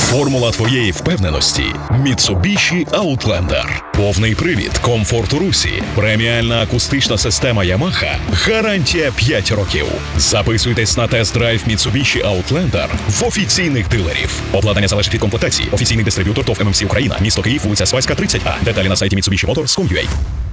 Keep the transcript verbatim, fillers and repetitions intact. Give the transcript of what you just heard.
Формула твоєї впевненості – Mitsubishi Outlander. Повний привід, комфорт у русі, преміальна акустична система Yamaha, гарантія п'ять років. Записуйтесь на тест-драйв Mitsubishi Outlander в офіційних дилерів. Обладнання залежить від комплектації. Офіційний дистриб'ютор ТОВ ем ем сі Україна. Місто Київ, вулиця Свайська, тридцять А. Деталі на сайті Mitsubishi Motors крапка ком крапка ю а.